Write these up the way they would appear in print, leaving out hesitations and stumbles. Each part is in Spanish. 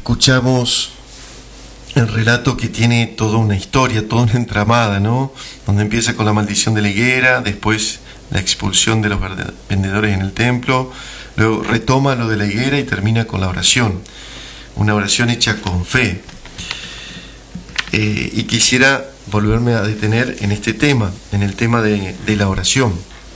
Escuchamos el relato que tiene toda una historia, toda una entramada, ¿no? Donde empieza con la maldición de la higuera, después la expulsión de los vendedores en el templo, luego retoma lo de la higuera y termina con la oración, una oración hecha con fe. Y quisiera volverme a detener en este tema, en el tema de la oración.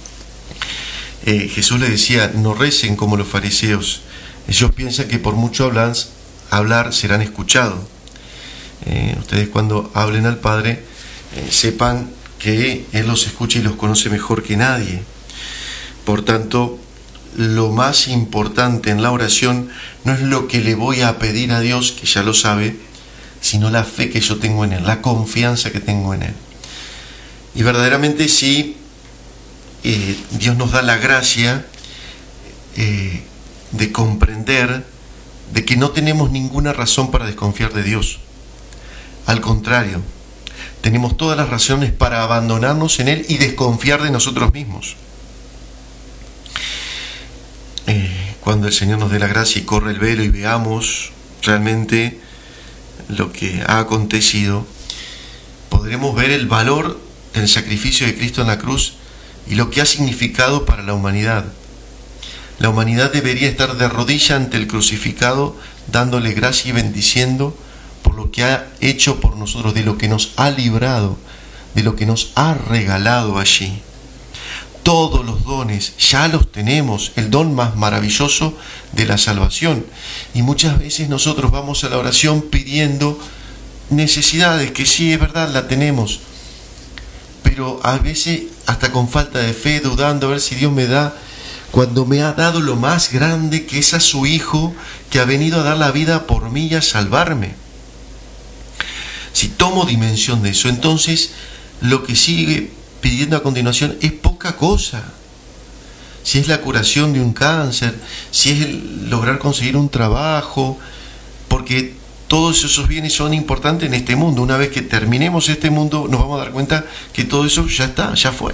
Jesús le decía, no recen como los fariseos, ellos piensan que por mucho hablar serán escuchados. Ustedes cuando hablen al Padre, sepan que Él los escucha y los conoce mejor que nadie. Por tanto, lo más importante en la oración no es lo que le voy a pedir a Dios, que ya lo sabe, sino la fe que yo tengo en Él, la confianza que tengo en Él. Y verdaderamente si Dios nos da la gracia de comprender de que no tenemos ninguna razón para desconfiar de Dios. Al contrario, tenemos todas las razones para abandonarnos en Él y desconfiar de nosotros mismos. Cuando el Señor nos dé la gracia y corre el velo y veamos realmente lo que ha acontecido, podremos ver el valor del sacrificio de Cristo en la cruz y lo que ha significado para la humanidad. La humanidad debería estar de rodillas ante el crucificado, dándole gracia y bendiciendo por lo que ha hecho por nosotros, de lo que nos ha librado, de lo que nos ha regalado allí. Todos los dones ya los tenemos, el don más maravilloso de la salvación. Y muchas veces nosotros vamos a la oración pidiendo necesidades, que sí, es verdad, la tenemos, pero a veces hasta con falta de fe, dudando a ver si Dios me da, cuando me ha dado lo más grande, que es a su Hijo, que ha venido a dar la vida por mí y a salvarme. Si tomo dimensión de eso, entonces lo que sigue pidiendo a continuación es poca cosa. Si es la curación de un cáncer, si es el lograr conseguir un trabajo, porque todos esos bienes son importantes en este mundo. Una vez que terminemos este mundo, nos vamos a dar cuenta que todo eso ya está, ya fue.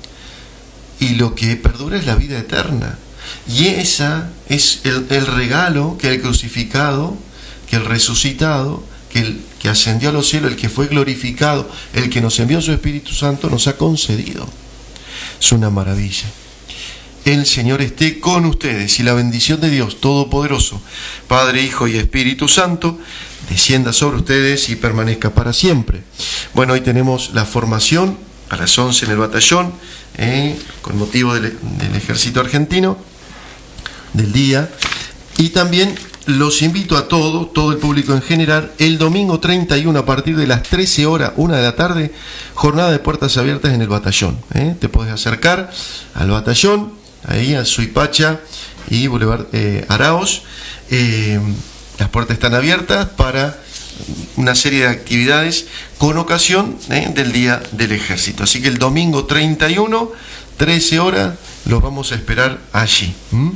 Y lo que perdura es la vida eterna. Y esa es el regalo que el crucificado, que el resucitado, que el que ascendió a los cielos, el que fue glorificado, el que nos envió su Espíritu Santo, nos ha concedido. Es una maravilla. El Señor esté con ustedes y la bendición de Dios Todopoderoso, Padre, Hijo y Espíritu Santo, descienda sobre ustedes y permanezca para siempre. Bueno, hoy tenemos la formación a las 11 en el batallón, con motivo del ejército argentino, del día, y también los invito a todo el público en general, el domingo 31 a partir de las 13 horas, 1 de la tarde, jornada de puertas abiertas en el batallón. Te puedes acercar al batallón, ahí a Suipacha y Boulevard Araos. Las puertas están abiertas para una serie de actividades con ocasión del Día del Ejército. Así que el domingo 31, 13 horas, los vamos a esperar allí.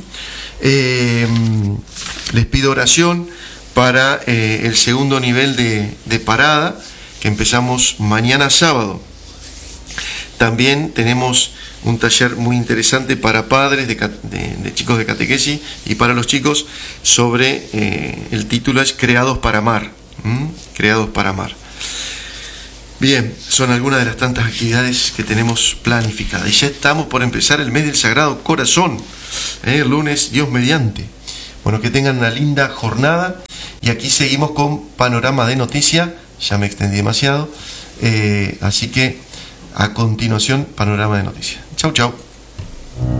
Les pido oración para el segundo nivel de parada, que empezamos mañana sábado. También tenemos un taller muy interesante para padres de chicos de catequesis y para los chicos sobre, el título es Creados para amar. Creados para amar. Bien, son algunas de las tantas actividades que tenemos planificadas. Y ya estamos por empezar el mes del Sagrado Corazón, el lunes, Dios mediante. Bueno, que tengan una linda jornada. Y aquí seguimos con Panorama de Noticias. Ya me extendí demasiado. Así que a continuación, Panorama de Noticias. Chau, chau.